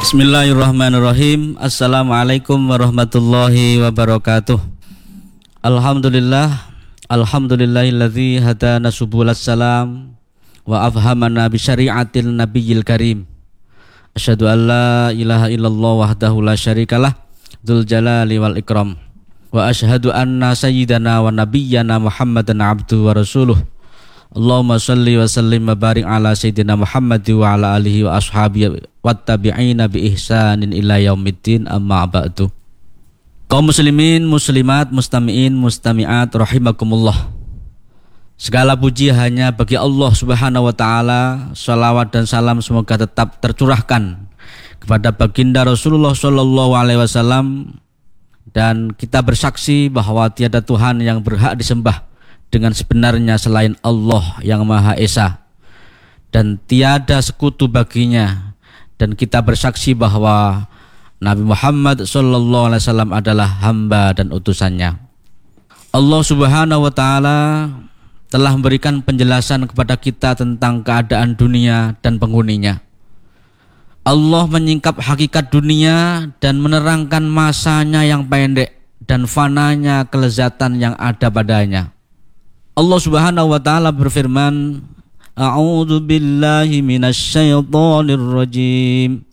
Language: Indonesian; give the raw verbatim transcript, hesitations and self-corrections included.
Bismillahirrahmanirrahim. Assalamualaikum warahmatullahi wabarakatuh. Alhamdulillah, alhamdulillahilladzi hadana subulas salam wa afhamana bi syari'atil nabiyil karim. Asyhadu an la ilaha illallah wahdahu la syarikalah dzul jalali wal ikram. Wa asyhadu anna sayyidana wa nabiyyana Muhammadan abduhu wa rasuluh. Allahumma shalli wa sallim wa barik ala sayyidina Muhammad wa ala alihi wa ashabihi wattabi'ina bi ihsanin ila yaumiddin, amma ba'du. Kaum muslimin, muslimat, mustami'in, mustami'at rahimakumullah. Segala puji hanya bagi Allah Subhanahu wa taala. Shalawat dan salam semoga tetap tercurahkan kepada baginda Rasulullah sallallahu alaihi wasallam, dan kita bersaksi bahwa tiada Tuhan yang berhak disembah dengan sebenarnya selain Allah yang Maha Esa, dan tiada sekutu baginya, dan kita bersaksi bahwa Nabi Muhammad sallallahu alaihi wasallam adalah hamba dan utusannya. Allah Subhanahu wa taala telah memberikan penjelasan kepada kita tentang keadaan dunia dan penghuninya. Allah menyingkap hakikat dunia dan menerangkan masanya yang pendek dan fananya kelezatan yang ada padanya. Allah Subhanahu wa taala berfirman, A'udzu billahi minasyaitonir rajim.